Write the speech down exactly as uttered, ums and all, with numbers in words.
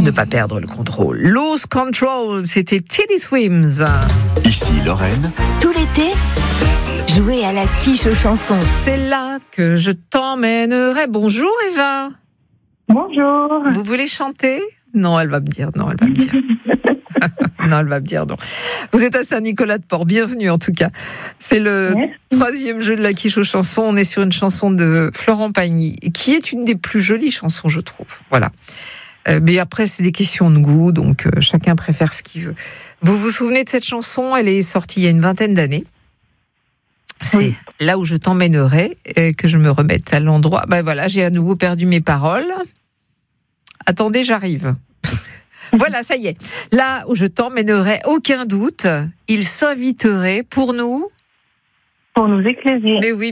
ne pas perdre le contrôle. Lose Control, c'était Teddy Swims. Ici Lorraine. Tout l'été, jouez à la quiche aux chansons. C'est là que je t'emmènerai. Bonjour Eva. Bonjour. Vous voulez chanter ? Non, elle va me dire, non, elle va me dire. non, elle va me dire non. Vous êtes à Saint-Nicolas-de-Port, bienvenue en tout cas. C'est le Merci. troisième jeu de la quiche aux chansons. On est sur une chanson de Florent Pagny, qui est une des plus jolies chansons, je trouve. Voilà. Euh, mais après, c'est des questions de goût, donc euh, chacun préfère ce qu'il veut. Vous vous souvenez de cette chanson ? Elle est sortie il y a une vingtaine d'années. C'est oui. Là où je t'emmènerai, euh, que je me remette à l'endroit. Ben voilà, j'ai à nouveau perdu mes paroles. Attendez, j'arrive. Voilà, ça y est. Là où je t'emmènerai, aucun doute, il s'inviterait pour nous... Pour nous éclairer. Mais oui.